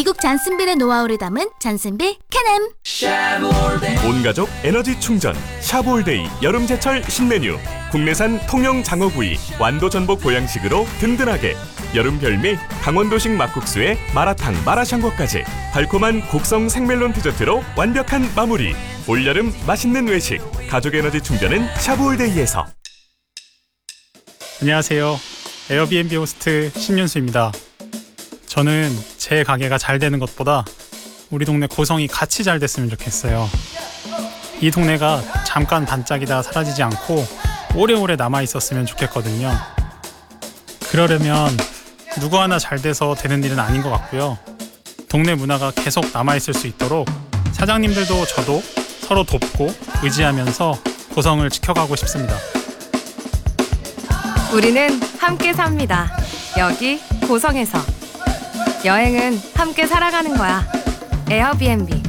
미국 잔슨빌의 노하우를 담은 잔슨빌 캐넴. 온가족 에너지 충전 샤브올데이 여름제철 신메뉴. 국내산 통영 장어구이 완도 전복 보양식으로 든든하게. 여름 별미 강원도식 막국수에 마라탕 마라샹궈까지 달콤한 곡성 생멜론 디저트로 완벽한 마무리. 올여름 맛있는 외식 가족 에너지 충전은 샤브올데이에서. 안녕하세요. 에어비앤비 호스트 신윤수입니다. 저는 제 가게가 잘 되는 것보다 우리 동네 고성이 같이 잘 됐으면 좋겠어요. 이 동네가 잠깐 반짝이다 사라지지 않고 오래오래 남아 있었으면 좋겠거든요. 그러려면 누구 하나 잘 돼서 되는 일은 아닌 것 같고요. 동네 문화가 계속 남아 있을 수 있도록 사장님들도 저도 서로 돕고 의지하면서 고성을 지켜가고 싶습니다. 우리는 함께 삽니다. 여기 고성에서. 여행은 함께 살아가는 거야. 에어비앤비.